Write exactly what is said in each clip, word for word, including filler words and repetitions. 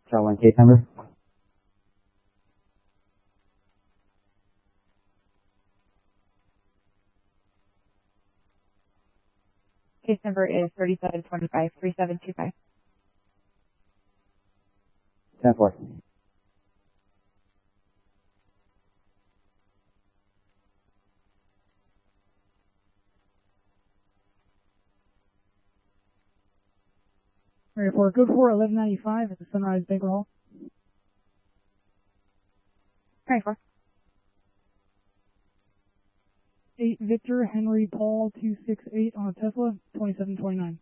Shall one case number? Case number is thirty-seven twenty-five, three seven two five. ten four. All right, for good for eleven ninety-five at the Sunrise Banquet Hall. Right, for. eight Victor Henry Paul two six eight on a Tesla, twenty-seven twenty-nine.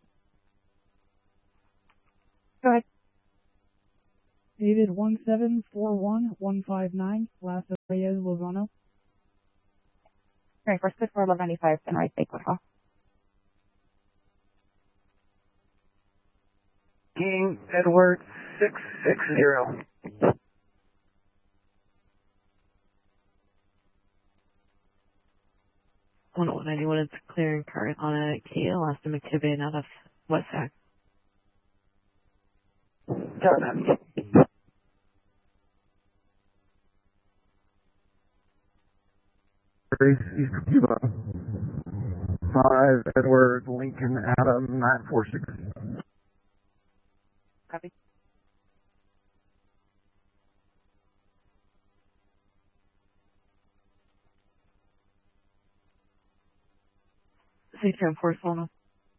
Go ahead. David one seven four one one five nine, last of Reyes Lozano. Right, for good for eleven ninety-five, Sunrise Banquet Hall. King Edward six six zero. one oh one ninety-one, it's clearing current on a Kia, last time activity out of West Sac. Done. East Cuba. five Edward Lincoln Adam nine four six. Copy. six seven four, Solana.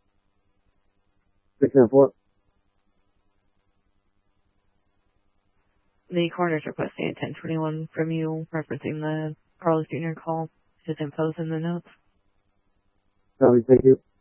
six seven four. The coroner's requesting a ten twenty-one from you, referencing the Carlos Junior call. His info's in the notes. Copy, thank you.